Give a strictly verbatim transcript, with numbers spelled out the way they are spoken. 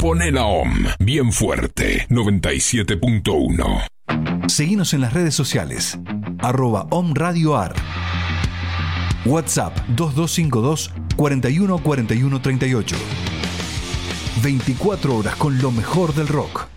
Pone la O M bien fuerte. noventa y siete punto uno. Seguinos en las redes sociales. Arroba O M Radio A R. WhatsApp dos dos cinco dos, cuatro uno cuatro uno tres ocho. veinticuatro horas con lo mejor del rock.